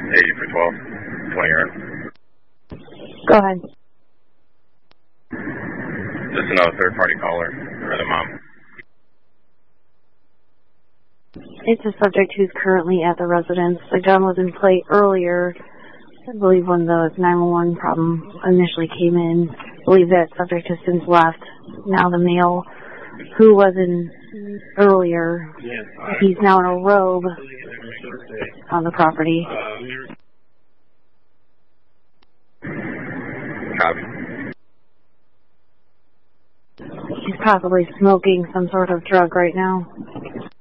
80 for 12, 20 yard. Go ahead. Just another third-party caller for the mom. It's a subject who's currently at the residence. The gun was in play earlier, I believe, when the 911 problem initially came in. I believe that subject has since left. Now the male who was in earlier, he's now in a robe on the property. Copy. He's possibly smoking some sort of drug right now.